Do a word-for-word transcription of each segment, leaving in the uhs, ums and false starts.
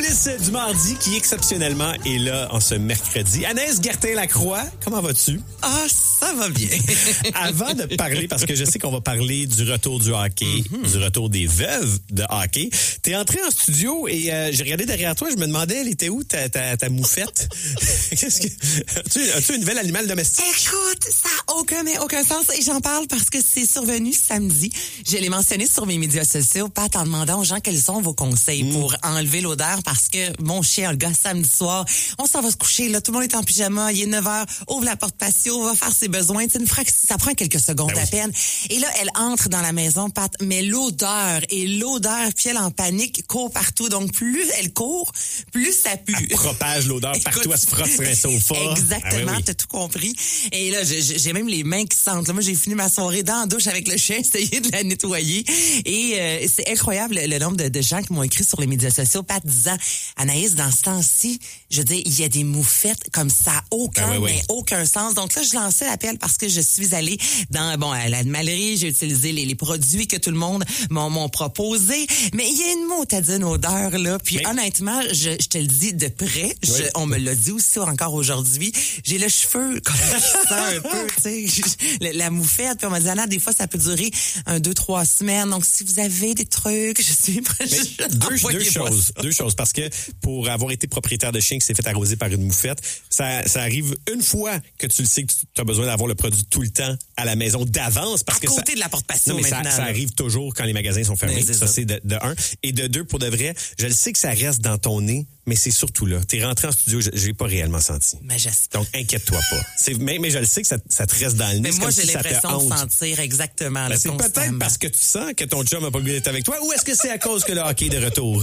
coulisses du mardi qui exceptionnellement est là en ce mercredi. Anaïs Gertin-Lacroix, comment vas-tu? Ah, ça va bien. Avant de parler, parce que je sais qu'on va parler du retour du hockey, mm-hmm. du retour des veuves de hockey, t'es entré en studio et euh, j'ai regardé derrière toi, je me demandais, elle était où ta, ta, ta moufette? Qu'est-ce que... As-tu, as-tu un nouvel animal domestique? Écoute, ça n'a aucun, mais aucun sens et j'en parle parce que c'est survenu samedi. Je l'ai mentionné sur mes médias sociaux, Pat, en demandant aux gens quels sont vos conseils mm. pour enlever l'odeur parce que mon chien, le gars, samedi soir, on s'en va se coucher, là, tout le monde est en pyjama, il est neuf heures, ouvre la porte patio, va faire ses besoins, tu sais, une fraction, ça prend quelques secondes ben à oui. peine. Et là, elle entre dans la maison, Pat, mais l'odeur et l'odeur, puis elle en panique, court partout. Donc, plus elle court, plus ça pue. Elle propage l'odeur Écoute, partout, elle se frotte sur un sofa. Exactement, ah oui, oui. T'as tout compris. Et là, j'ai, j'ai même les mains qui sentent. Là, moi, j'ai fini ma soirée dans la douche avec le chien, essayer de la nettoyer. Et euh, c'est incroyable le, le nombre de, de gens qui m'ont écrit sur les médias sociaux, Pat, disant, Anaïs, dans ce temps-ci, je veux dire, il y a des moufettes comme ça, aucun, ah oui, oui. mais aucun sens. Donc là, je lançais l'appel parce que je suis allée dans, bon, à l'animalerie, j'ai utilisé les, les produits que tout le monde m'ont, m'ont proposé. Mais il y a une motadine odeur, là. Puis mais... honnêtement, je, je te le dis de près, je, oui. on me l'a dit aussi encore aujourd'hui, j'ai le cheveu comme ça un peu, tu sais, la, la moufette. Puis on m'a dit, Anna, des fois, ça peut durer un, deux, trois semaines. Donc, si vous avez des trucs, je suis prête. Deux, deux choses, deux choses. Parce que pour avoir été propriétaire de chien qui s'est fait arroser par une moufette, ça, ça arrive une fois que tu le sais que tu as besoin d'avoir le produit tout le temps à la maison d'avance. Parce à que côté ça, de la porte patio non, mais maintenant. Ça, ça arrive toujours quand les magasins sont fermés. C'est ça, ça, c'est de, de un. Et de deux, pour de vrai, je le sais que ça reste dans ton nez, mais c'est surtout là. T'es rentré en studio, je, je l'ai pas réellement senti. Mais j'espère. Donc, inquiète-toi pas. C'est, mais, mais je le sais que ça, ça te reste dans le nez. Mais c'est moi, comme j'ai si l'impression de sentir exactement. Ben, là, c'est constamment. Peut-être parce que tu sens que ton chum n'a pas le goût d'être avec toi, ou est-ce que c'est à cause que le hockey est de retour?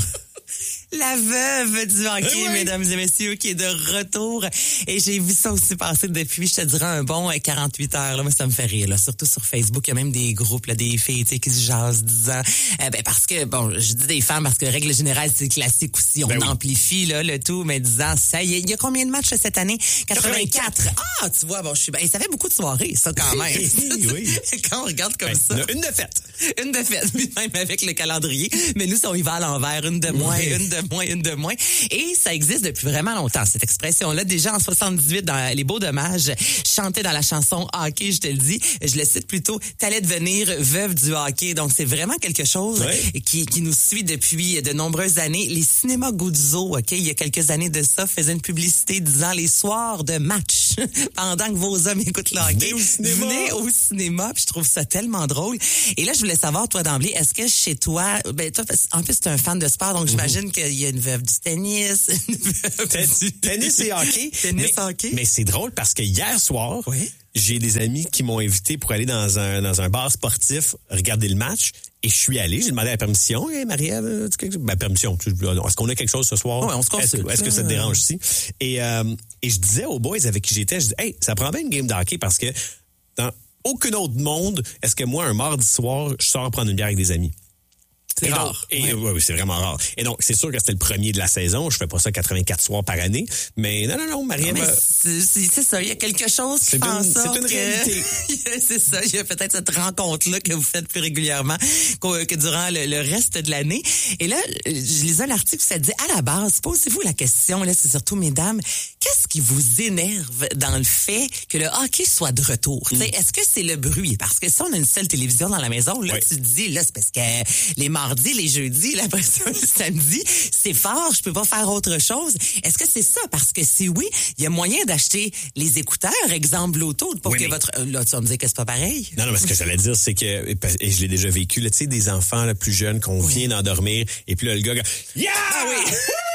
La veuve du hockey, oui. mesdames et messieurs, qui est de retour. Et j'ai vu ça aussi passer depuis, je te dirais, un bon quarante-huit heures. Là, moi, ça me fait rire. Là. Surtout sur Facebook, il y a même des groupes, là, des filles qui se jasent disant... Euh, ben, parce que, bon, je dis des femmes parce que, règle générale, c'est classique aussi. On ben oui. amplifie là, le tout, mais disant, ça y est, il y a combien de matchs cette année? quatre-vingt-quatre. Ah, tu vois, bon, je suis... Ben, ça fait beaucoup de soirées, ça, quand même. oui, oui. Quand on regarde comme ben, ça... Une de fête. Une de fête, même avec le calendrier. Mais nous, si on y va à l'envers, une de moins, oui. une de moins, une de moins. Et ça existe depuis vraiment longtemps, cette expression-là. Déjà en soixante-dix-huit, dans Les Beaux Dommages, chantait dans la chanson Hockey, je te le dis, je le cite plutôt, t'allais devenir veuve du hockey. Donc, c'est vraiment quelque chose oui. qui, qui nous suit depuis de nombreuses années. Les cinémas Guzzo, OK, il y a quelques années de ça, faisaient une publicité disant les soirs de match, pendant que vos hommes écoutent le hockey. Venez au cinéma. Venez au cinéma. Puis je trouve ça tellement drôle. Et là, je voulais savoir, toi, d'emblée, est-ce que chez toi, ben, toi, en plus, tu es un fan de sport, donc j'imagine mm-hmm. qu'il y a une veuve du tennis, une veuve Ten- du... tennis et hockey. Tennis mais, hockey. Mais c'est drôle parce que hier soir, oui. j'ai des amis qui m'ont invité pour aller dans un, dans un bar sportif regarder le match. Et je suis allé, j'ai demandé la permission. Hey, Marie-Ève, ben, permission. Est-ce qu'on a quelque chose ce soir? Oui, on se consulte. Est-ce, est-ce que ça te dérange ici? Et, euh, et je disais aux boys avec qui j'étais, je disais, hey, ça prend bien une game de hockey parce que dans aucun autre monde, est-ce que moi, un mardi soir, je sors prendre une bière avec des amis? C'est et rare. Donc, et, ouais. oui, c'est vraiment rare. Et donc, c'est sûr que c'était le premier de la saison. Je fais pas ça quatre-vingt-quatre soirs par année. Mais non, non, non, Marie-Ève... Non, c'est, c'est, c'est ça. Il y a quelque chose qui fait en sorte c'est une que... réalité. c'est ça. Il y a peut-être cette rencontre-là que vous faites plus régulièrement que, que durant le, le reste de l'année. Et là, je lisais un article où ça dit, à la base, posez-vous la question, là, c'est surtout, mesdames, qu'est-ce qui vous énerve dans le fait que le hockey soit de retour? Mm. Est-ce que c'est le bruit? Parce que si on a une seule télévision dans la maison, là, oui. tu te dis, là, c'est parce que les mardis, les jeudis, après ça, le samedi, c'est fort, je peux pas faire autre chose. Est-ce que c'est ça? Parce que si oui, il y a moyen d'acheter les écouteurs, exemple Bluetooth, pour oui, que mais... votre... Là, tu vas me dire que c'est pas pareil. Non, non, mais ce que j'allais dire, c'est que, et je l'ai déjà vécu, là, tu sais, des enfants là, plus jeunes qu'on oui. vient d'endormir, et puis là, le gars, yeah! Ah oui!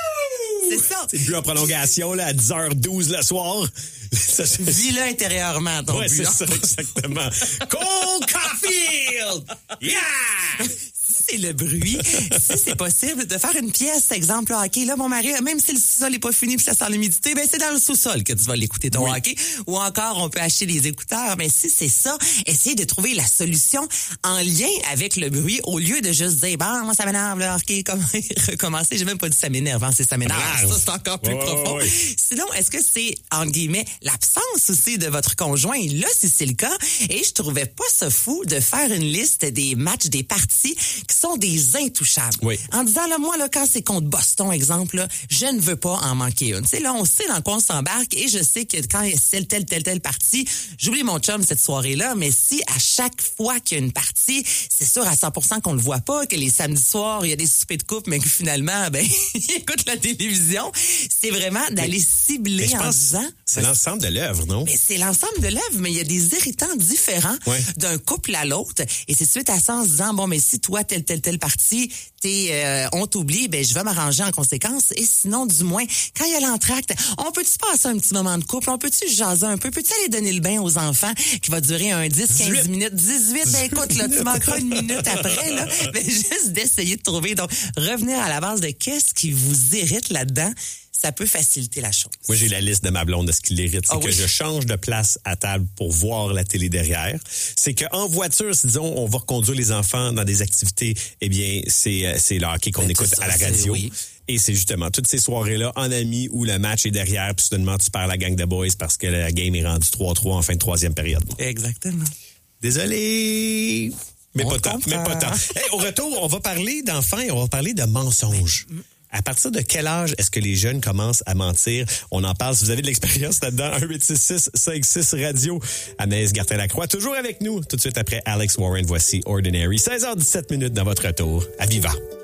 C'est ça. C'est bu en prolongation, là, à dix heures douze le soir. Vis-le intérieurement, ton ouais, but. Ouais, c'est ça, exactement. Cole Caulfield! Yeah! Si c'est le bruit, si c'est possible de faire une pièce, exemple, hockey, là, mon mari, même si le sous-sol n'est pas fini puis ça sent l'humidité, ben, c'est dans le sous-sol que tu vas l'écouter ton oui. hockey. Ou encore, on peut acheter des écouteurs. Mais si c'est ça, essayez de trouver la solution en lien avec le bruit au lieu de juste dire, bon, moi, ça m'énerve, le hockey, comment recommencer? J'ai même pas dit ça m'énerve, hein, c'est ça m'énerve. Ah, ça, c'est encore plus oh, profond. Oui. Sinon, est-ce que c'est, entre guillemets, l'absence aussi de votre conjoint? Là, si c'est le cas, et je trouvais pas ça fou de faire une liste des matchs, des parties qui sont des intouchables. Oui. En disant, là, moi, là, quand c'est contre Boston, exemple, là, je ne veux pas en manquer une. Tu sais, là, on sait dans quoi on s'embarque et je sais que quand il y a telle, telle, telle, telle partie, j'oublie mon chum cette soirée-là, mais si à chaque fois qu'il y a une partie, c'est sûr à cent pour cent qu'on le voit pas, que les samedis soirs, il y a des soupers de couple, mais que finalement, ben, il écoute la télévision, c'est vraiment d'aller cibler mais je en pense disant... c'est l'ensemble de l'œuvre, non? Mais c'est l'ensemble de l'œuvre, mais il y a des irritants différents ouais. d'un couple à l'autre. Et c'est suite à ça en se disant, bon, mais si toi, telle, telle, telle partie, t'es, euh, on t'oublie, ben je vais m'arranger en conséquence. Et sinon, du moins, quand il y a l'entracte, on peut-tu passer un petit moment de couple? On peut-tu jaser un peu? Peux-tu aller donner le bain aux enfants qui va durer un dix, quinze minutes? dix-huit, ben écoute, là, tu manqueras une minute après, là. Mais juste d'essayer de trouver. Donc, revenir à la base de qu'est-ce qui vous irrite là-dedans, ça peut faciliter la chose. Moi, j'ai la liste de ma blonde de ce qui l'irrite. C'est oh, que oui. je change de place à table pour voir la télé derrière. C'est qu'en voiture, si disons, on va reconduire les enfants dans des activités, eh bien, c'est, c'est le hockey qu'on ben, écoute ça, à la radio. Oui. Et c'est justement toutes ces soirées-là en amis où le match est derrière, puis soudainement, tu perds la gang de boys parce que la game est rendue trois trois en fin de troisième période. Exactement. Désolé. Mais on pas tant. Mais pas tant. Hey, au retour, on va parler d'enfants et on va parler de mensonges. Mm. À partir de quel âge est-ce que les jeunes commencent à mentir? On en parle. Si vous avez de l'expérience là-dedans, un huit six six cinq six radio. Anaïs Gertin-Lacroix, toujours avec nous. Tout de suite après Alex Warren, voici Ordinary. seize heures dix-sept minutes dans votre retour à Viva.